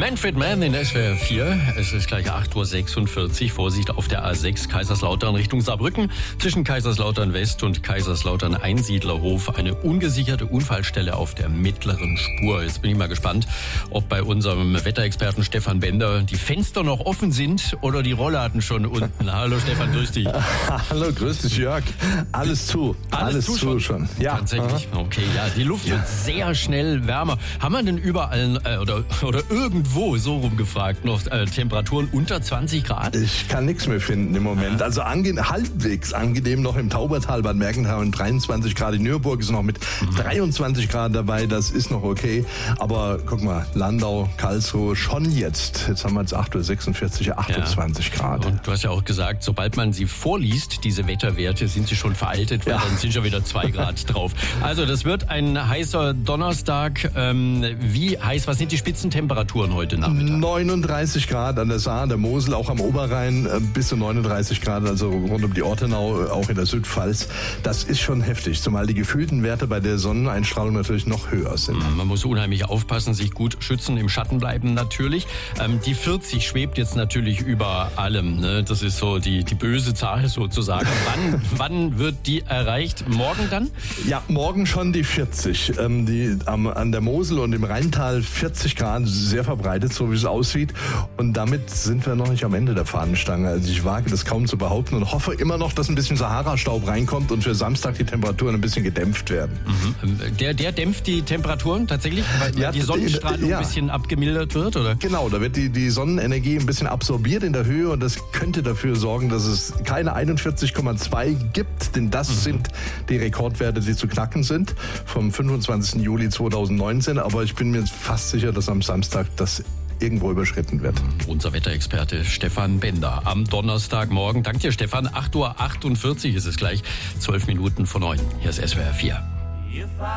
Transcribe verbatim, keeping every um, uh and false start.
Manfred Mann in S W R vier. Es ist gleich acht Uhr sechsundvierzig. Vorsicht auf der A sechs Kaiserslautern Richtung Saarbrücken. Zwischen Kaiserslautern West und Kaiserslautern Einsiedlerhof eine ungesicherte Unfallstelle auf der mittleren Spur. Jetzt bin ich mal gespannt, ob bei unserem Wetterexperten Stefan Bender die Fenster noch offen sind oder die Rollladen schon unten. Hallo Stefan, grüß dich. Hallo, grüß dich Jörg. Alles zu. Alles, Alles zu zu schon. schon. Ja. Tatsächlich. Aha. Okay, ja, die Luft wird sehr schnell wärmer. Haben wir denn überall äh, oder, oder irgendwo, so rumgefragt, noch äh, Temperaturen unter zwanzig Grad? Ich kann nichts mehr finden im Moment. Also ange- halbwegs angenehm noch im Taubertal, Bad Mergenthau und dreiundzwanzig Grad. In Nürburg ist noch mit dreiundzwanzig Grad dabei. Das ist noch okay. Aber guck mal, Landau, Karlsruhe, schon jetzt. Jetzt haben wir jetzt acht Uhr sechsundvierzig, achtundzwanzig Ja. Grad. Und du hast ja auch gesagt, sobald man sie vorliest, diese Wetterwerte, sind sie schon veraltet, weil Ja. dann sind schon wieder zwei Grad drauf. Also das wird ein heißer Donnerstag. Ähm, wie heiß, was sind die Spitzentemperaturen heute Nachmittag? neununddreißig Grad an der Saar, der Mosel, auch am Oberrhein äh, bis zu neununddreißig Grad, also rund um die Ortenau, äh, auch in der Südpfalz. Das ist schon heftig, zumal die gefühlten Werte bei der Sonneneinstrahlung natürlich noch höher sind. Man muss unheimlich aufpassen, sich gut schützen, im Schatten bleiben natürlich. Ähm, die vierzig schwebt jetzt natürlich über allem. Ne? Das ist so die, die böse Zahl sozusagen. wann, wann wird die erreicht? Morgen dann? Ja, morgen schon die vierzig. Ähm, die, am, an der Mosel und im Rheintal vierzig Grad, sehr verbreitet, so wie es aussieht. Und damit sind wir noch nicht am Ende der Fahnenstange. Also ich wage das kaum zu behaupten und hoffe immer noch, dass ein bisschen Sahara-Staub reinkommt und für Samstag die Temperaturen ein bisschen gedämpft werden. Mhm. Der, der dämpft die Temperaturen tatsächlich, weil Ja, die Sonnenstrahlung ja. ein bisschen abgemildert wird, oder? Genau, da wird die, die Sonnenenergie ein bisschen absorbiert in der Höhe und das könnte dafür sorgen, dass es keine einundvierzig Komma zwei gibt, denn das mhm. sind die Rekordwerte, die zu knacken sind vom fünfundzwanzigsten Juli zweitausendneunzehn. Aber ich bin mir fast sicher, dass am Samstag das irgendwo überschritten wird. Unser Wetterexperte Stefan Bender am Donnerstagmorgen. Danke dir, Stefan. acht Uhr achtundvierzig ist es gleich, zwölf Minuten vor neun. Hier ist S W R vier.